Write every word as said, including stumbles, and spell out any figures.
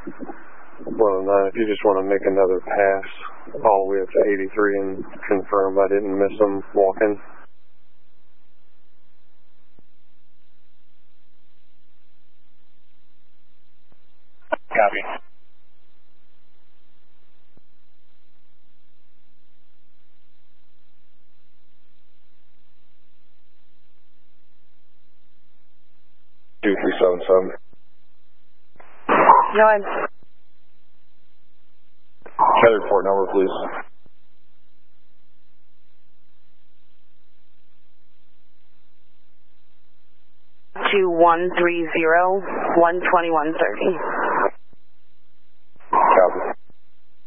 Well, no, if you just want to make another pass all the way up to eighty-three and confirm I didn't miss them walking. Copy. two three seven seven. No, I'm... Head report number, please. Two one three zero one twenty one thirty.